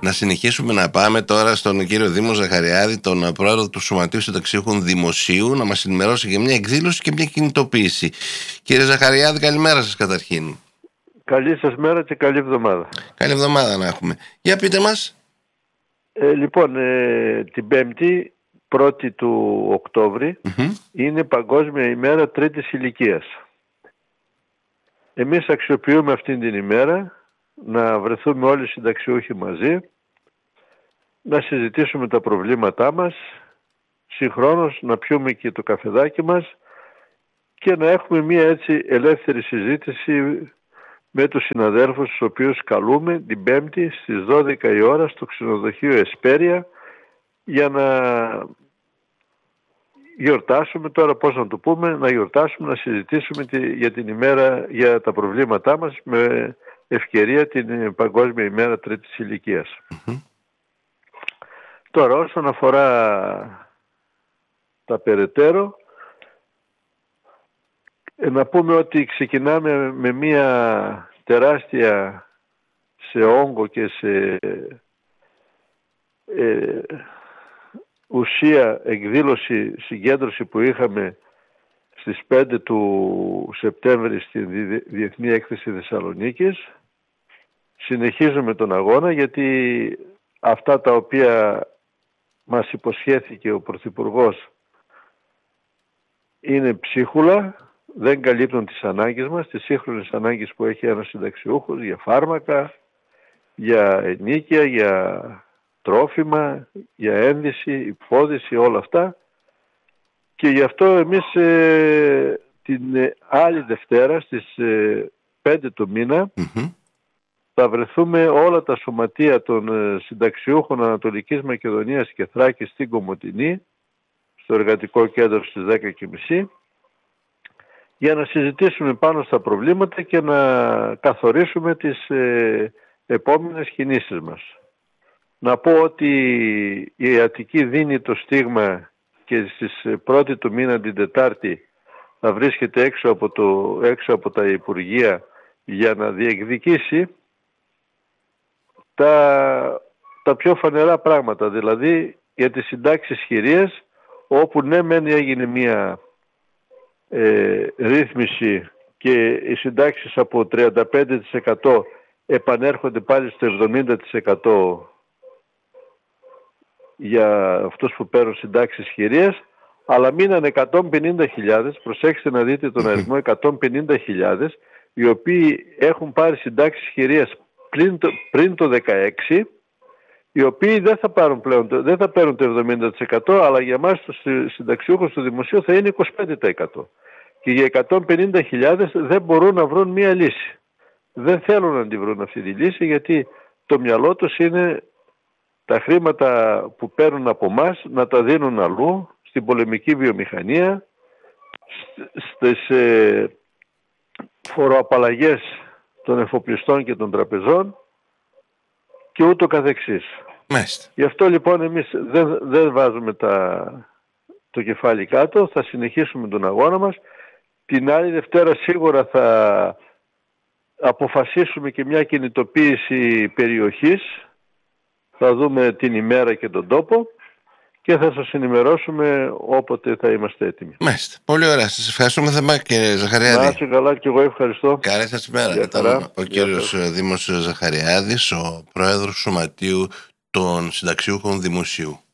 Να συνεχίσουμε να πάμε τώρα στον κύριο Δήμο Ζαχαριάδη, τον πρόεδρο του Σωματείου Συνταξιούχων Δημοσίου, να μας ενημερώσει για μια εκδήλωση και μια κινητοποίηση. Κύριε Ζαχαριάδη, καλημέρα σας καταρχήν. Καλή σας μέρα και καλή εβδομάδα. Καλή εβδομάδα να έχουμε. Για πείτε μας. Λοιπόν, την 5η, 1η του Οκτώβρη, είναι Παγκόσμια ημέρα τρίτης ηλικίας. Εμείς αξιοποιούμε αυτήν την ημέρα να βρεθούμε όλοι οι συνταξιούχοι μαζί, να συζητήσουμε τα προβλήματά μας, συγχρόνως να πιούμε και το καφεδάκι μας και να έχουμε μια έτσι ελεύθερη συζήτηση με τους συναδέλφους τους οποίους καλούμε την 5η στις 12 η ώρα στο ξενοδοχείο Εσπέρια για να γιορτάσουμε, τώρα πώς να το πούμε, να γιορτάσουμε, να συζητήσουμε για την ημέρα, για τα προβλήματά μας με ευκαιρία την Παγκόσμια ημέρα τρίτης ηλικίας. Τώρα όσον αφορά τα περαιτέρω, να πούμε ότι ξεκινάμε με μια τεράστια σε όγκο και σε ουσία εκδήλωση, συγκέντρωση που είχαμε στις 5 του Σεπτέμβρη στη Διεθνή Έκθεση Θεσσαλονίκης. Συνεχίζουμε τον αγώνα γιατί αυτά τα οποία μας υποσχέθηκε ο Πρωθυπουργός είναι ψίχουλα, δεν καλύπτουν τις ανάγκες μας, τις σύγχρονες ανάγκες που έχει ένας συνταξιούχος για φάρμακα, για ενοίκια, για τρόφιμα, για ένδυση, υπόδηση, όλα αυτά. Και γι' αυτό εμείς την άλλη Δευτέρα στις 5 του μήνα θα βρεθούμε όλα τα σωματεία των συνταξιούχων Ανατολικής Μακεδονίας και Θράκης στην Κομοτηνή, στο εργατικό κέντρο στις 10:30, για να συζητήσουμε πάνω στα προβλήματα και να καθορίσουμε τις επόμενες κινήσεις μας. Να πω ότι η Αττική δίνει το στίγμα και στις 1η του μήνα την Τετάρτη θα βρίσκεται έξω από τα Υπουργεία για να διεκδικήσει τα πιο φανερά πράγματα, δηλαδή για τις συντάξεις χειρίες, όπου ναι μεν έγινε μια ρύθμιση και οι συντάξεις από 35% επανέρχονται πάλι στο 70% για αυτούς που παίρνουν συντάξεις χειρίες, αλλά μείνανε 150.000, προσέξτε να δείτε τον αριθμό, 150.000, οι οποίοι έχουν πάρει συντάξεις χειρίες πριν το 16, οι οποίοι δεν θα πάρουν πλέον, δεν θα παίρνουν το 70%, αλλά για εμάς τους συνταξιούχους του δημοσίου θα είναι 25%. Και για 150.000 δεν μπορούν να βρουν μία λύση. Δεν θέλουν να τη βρουν αυτή τη λύση, γιατί το μυαλό τους είναι τα χρήματα που παίρνουν από εμάς να τα δίνουν αλλού, στην πολεμική βιομηχανία, στις φοροαπαλλαγές των εφοπλιστών και των τραπεζών και ούτω καθεξής. Γι' αυτό λοιπόν εμείς δεν βάζουμε το κεφάλι κάτω, θα συνεχίσουμε τον αγώνα μας. Την άλλη Δευτέρα σίγουρα θα αποφασίσουμε και μια κινητοποίηση περιοχής, θα δούμε την ημέρα και τον τόπο και θα σας ενημερώσουμε όποτε θα είμαστε έτοιμοι. Μάλιστα. Πολύ ωραία. Σας ευχαριστούμε θερμά, κύριε Ζαχαριάδη. Να είστε καλά και εγώ ευχαριστώ. Καλή σας ημέρα. Ήταν ο κύριος Δήμος Ζαχαριάδης, ο πρόεδρος του Σωματείου των Συνταξιούχων Δημοσίου.